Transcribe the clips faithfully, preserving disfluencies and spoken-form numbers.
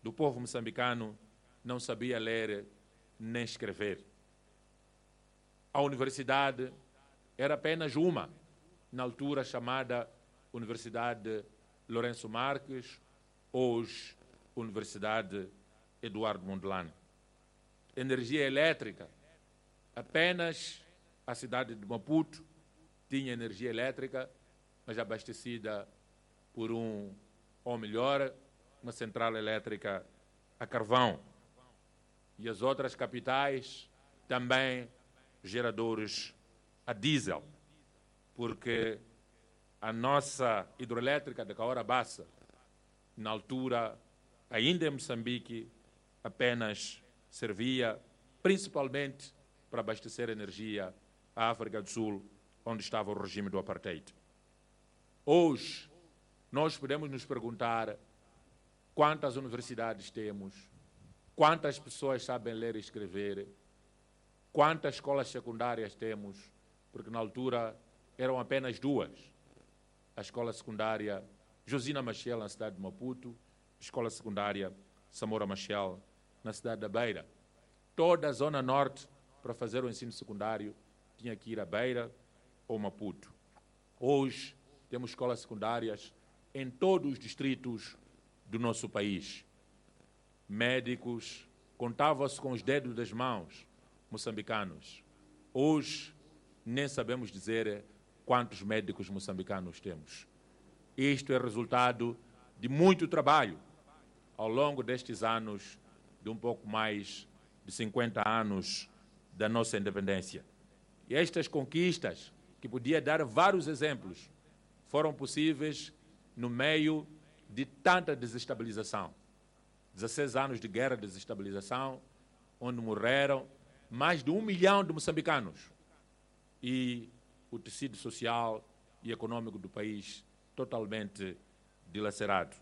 do povo moçambicano não sabia ler nem escrever. A universidade era apenas uma, na altura chamada Universidade Lourenço Marques, hoje Universidade Eduardo Mondlane. Energia elétrica, apenas a cidade de Maputo tinha energia elétrica, mas abastecida por um, ou melhor, uma central elétrica a carvão. E as outras capitais também geradores a diesel, porque a nossa hidroelétrica de Cahora Bassa, na altura, ainda em Moçambique, apenas servia principalmente para abastecer energia à África do Sul, onde estava o regime do apartheid. Hoje, nós podemos nos perguntar quantas universidades temos, quantas pessoas sabem ler e escrever, quantas escolas secundárias temos, porque na altura eram apenas duas. A escola secundária Josina Maciel, na cidade de Maputo, a escola secundária Samora Machel, na cidade da Beira. Toda a zona norte, para fazer o ensino secundário, tinha que ir a Beira ou Maputo. Hoje, temos escolas secundárias em todos os distritos do nosso país. Médicos, contavam-se com os dedos das mãos, moçambicanos. Hoje, nem sabemos dizer quantos médicos moçambicanos temos. Isto é resultado de muito trabalho ao longo destes anos, de um pouco mais de cinquenta anos da nossa independência. E estas conquistas, que podia dar vários exemplos, foram possíveis no meio de tanta desestabilização. dezesseis anos de guerra de desestabilização, onde morreram mais de um milhão de moçambicanos e o tecido social e econômico do país totalmente dilacerado.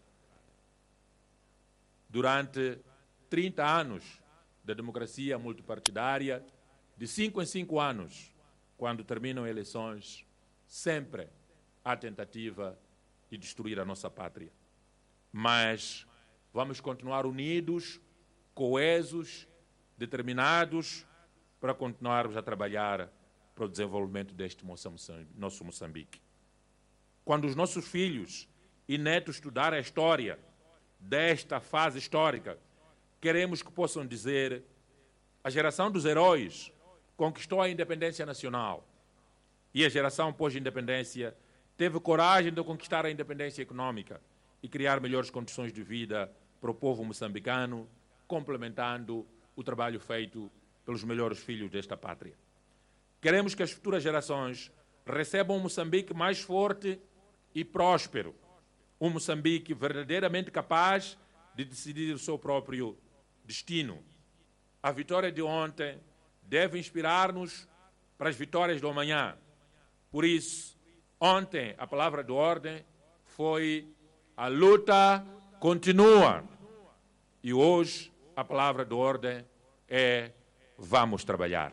Durante trinta anos da democracia multipartidária, de cinco em cinco anos, quando terminam eleições, sempre há tentativa de destruir a nossa pátria. Mas vamos continuar unidos, coesos, determinados, para continuarmos a trabalhar para o desenvolvimento deste nosso Moçambique. Quando os nossos filhos e netos estudarem a história desta fase histórica, queremos que possam dizer: a geração dos heróis conquistou a independência nacional e a geração pós-independência teve coragem de conquistar a independência econômica e criar melhores condições de vida para o povo moçambicano, complementando o trabalho feito pelos melhores filhos desta pátria. Queremos que as futuras gerações recebam um Moçambique mais forte e próspero, um Moçambique verdadeiramente capaz de decidir o seu próprio destino. A vitória de ontem deve inspirar-nos para as vitórias do amanhã. Por isso, ontem a palavra de ordem foi: a luta continua. E hoje a palavra de ordem é: vamos trabalhar.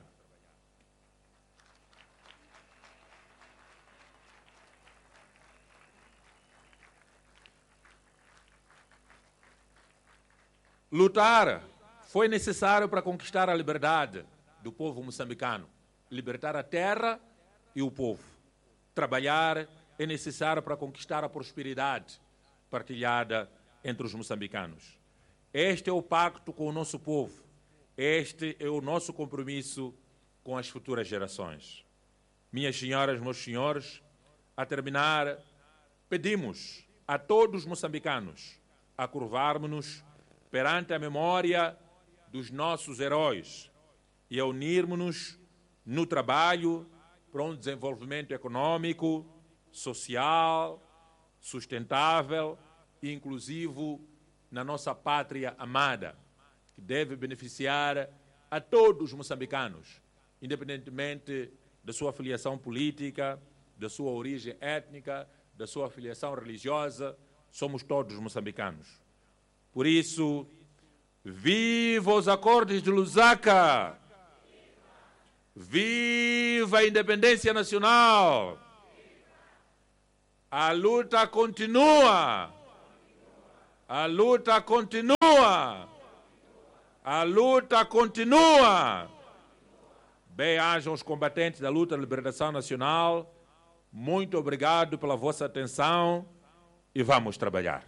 Lutar foi necessário para conquistar a liberdade do povo moçambicano, libertar a terra e o povo. Trabalhar é necessário para conquistar a prosperidade partilhada entre os moçambicanos. Este é o pacto com o nosso povo. Este é o nosso compromisso com as futuras gerações. Minhas senhoras, meus senhores, a terminar, pedimos a todos os moçambicanos a curvarmos-nos perante a memória dos nossos heróis e a unirmos-nos no trabalho para um desenvolvimento econômico, social, sustentável e inclusivo na nossa pátria amada, que deve beneficiar a todos os moçambicanos, independentemente da sua filiação política, da sua origem étnica, da sua filiação religiosa, somos todos moçambicanos. Por isso, viva os acordos de Lusaka! Viva a independência nacional! A luta continua! A luta continua. A luta continua. Bem-ajam os combatentes da luta de libertação nacional. Muito obrigado pela vossa atenção e vamos trabalhar.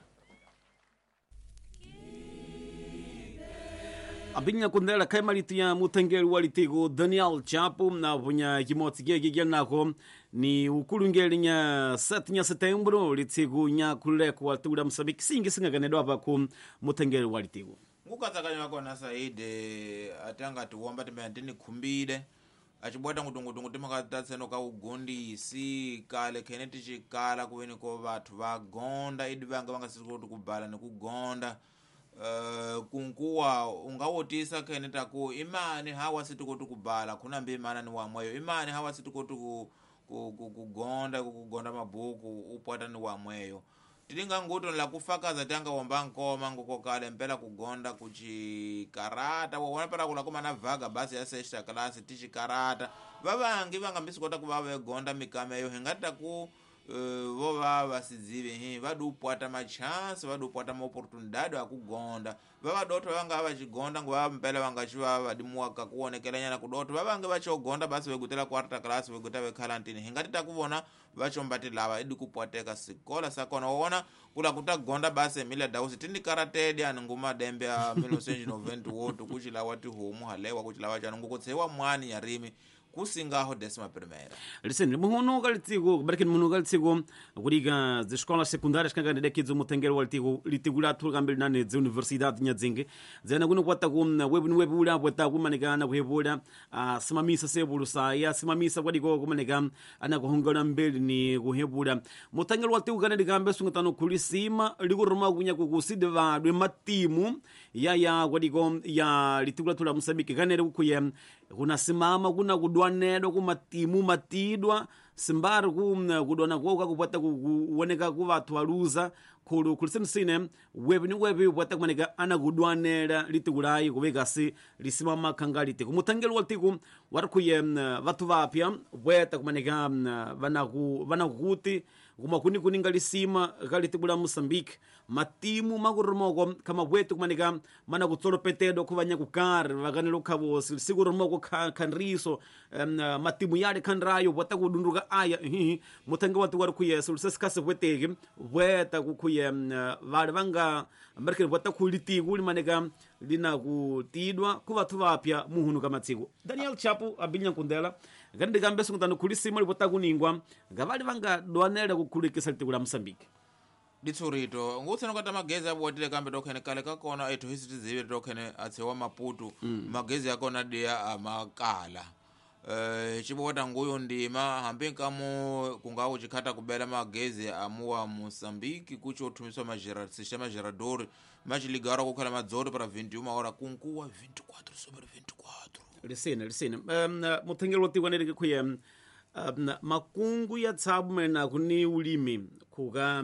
Abinya kundela kaima litia mutengeri walitigo Daniel Chapo na vunya kimotsi gege nako ni ukulungeli nya sete nya setembro litigo nya kuleko watura Msambiki singi singa ganedo hapa ku mutengeri walitigo ngukatsakanya wakona saide atanga tuwomba timene khumbile achibwata ngutungutungu timakatatseno ka ugondisi kale khene tichikala kuweni ko vathu vagonda idi vanga vangasikuti kubhala nekugonda uh, kunkuwa ungawotisa khene taku imani hawa situkuti kubhala khuna mbi imana ni wamweyo imani hawa situkuti kugonda kugonda mabuku upwata ni wamweyo tilinga nguto la kufakaza tanga womba nkoma nguko kale mpela kugonda kuchikarata wona para kula kuma na vaga basi ya sexta class tichikarata vavangi vanga mbisikota kuva gonda mikameyo hengata ku uh, vova vasidzive hi vadupwata machance vadupwata ma opportunidade akugonda vava doto vanga vachigonda ngwa mpela vanga chiva vadimuwaka kuonekela nyana kudoto vavange vachogonda basi vegutela quarta class veguta ve quarantine hengati takuvona vachombati lava idi kupwateka sikola sakona wona kula kutagonda basi mila dausi tindi karatedi aninguma dembe ya mille neuf cent noventa wotu kuchila wati humu halewa kuchila wacha nungukutsewa mwani ya rimi kusingaho décima primeira. Listen, muhuno galitigo, barkin muhuno galitigo, kuriga de escolas secundárias kanga de kids mutengero waltigo, litigula turgambil nane de universidade nyazinge. Zena kuno kwata kum web web ula kwata kumanega na kuhebola, a simamisa sebulu sa ya simamisa kwadigo kumanega ana kuhongana mbeli ni kuhebola. Mutengero waltigo kana de gambe sungatano kulisima liguruma kunya kukusideva de matimu ya ya kwadigo ya litigula tula Msambiki kana de kuye kunasimama kuna kudwanedwa kumatimu matidwa simbari kudwana kwa kupata kuoneka ku vathu valuza khulu khulisenisine webi ni webi kupata kumaneka ana kudwanela litikulayi kuvekasi lisimama khanga litiku mutangelo wa litiku wari khuye vathu vapya bweta kumaneka vana kuti kuma kuni kuninga lisima kalitikula Msambiki matimu makurumoko kama bwetu kumaneka mana kutsolopetedo kuvanya kukari vakanelo khavo sikurumoko khanriso um, matimu yale khanrayo bweta kudunduka aya hihi mutange watu wari kuye sulisesikase bweteke bweta kukhuye um, vale vanga amerikani bweta khulitiku limaneka lina kutidwa kuvathu vapya muhunu kamatsiku Daniel Chapo abinya kundela gandi gambe sungutano kulisima libota kuningwa ngavali vanga dwanele kukhulikisa litiku la Msambiki ditsurito ngutseno kata magezi abwatile kambe tokhene kale kakona etho hisitizive tokhene atsewa Maputo mm. magezi akona dia amakala eh chibota nguyo ndima hambe kamo kungawo chikhata kubela magezi amuwa Msambiki kucho uthumiswa majera sistema gerador machiligara kukhala madzoro para vinte e uma hora kunkuwa vinte e quatro sobre vinte e quatro lisina lisina um, muthengelo wotiwaneleke khuye um, makungu ya tsabu mena kuni ulimi kuga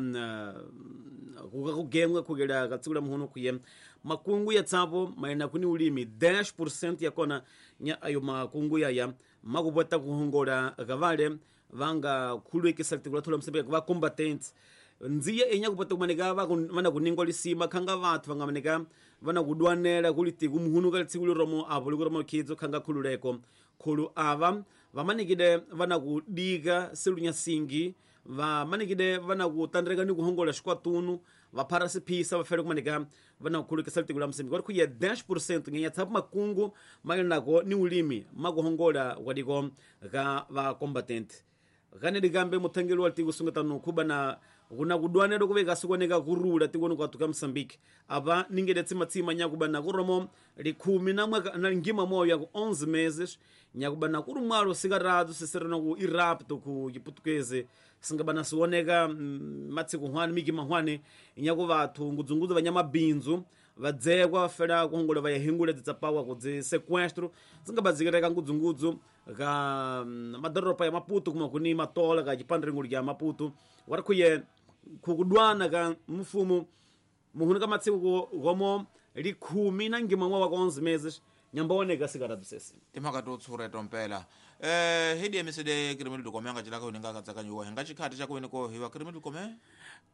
uh, kuga kugemwe kugela katsula muhono kuye makungu ya tsabu mena kuni ulimi ten percent yakona nya ayo makungu ya ya makubota kuhongola kavale vanga khulwekisa litikula thula Msambiki va combatants nziya enya kupata kumaneka vana kuningo lisima khanga vathu vanga maneka vana kudwanela kulitiku muhunu kalitiku liromo apo likuromo khidzo khanga khululeko khulu ava vamanikide vana kudika selunya singi vamanikide vana kutandreka ni kuhongola xikwatunu vaphara siphisa vafere kumaneka vana kukhulukisa litiku la Msambiki wari khuye ten percent ngenya tsapu makungu malinako ni ulimi makuhongola wadiko ka va combatant kanedi gambe muthangeli wa litiku sungatano khuba na kuna kudwanelo kuveka sikoneka kurula tikono kwatu ka Msambiki apa ningede tsimatsima nyakubana kuromo likhumi na mwaka na ngima moyo ya ku onze meses nyakubana kuri mwalo sikaratu siserena ku irapto ku Chiputukeze singabana siwoneka mm, matsiku hwane migima hwane nyakuvathu ngudzungudzo vanyamabinzu vadzekwa fera kuhongola vayahingule dzitsapawa kudzi sequestro zingabadzikireka ngudzungudzu ka um, madoropa ya Maputo kuma kuni matola ka chipandringulu ya Maputo wari khuye khukudwana ka mfumu muhunu ka matsiku gomo likhumi na ngima mwa wa onze meses nyambaoneka sikaratu sesi timhaka totsura tompela eh hidi emisede kirimili dukomanga chilaka uninga katsakanyuwa henga chikhati chakuweni ko hiva kirimili dukome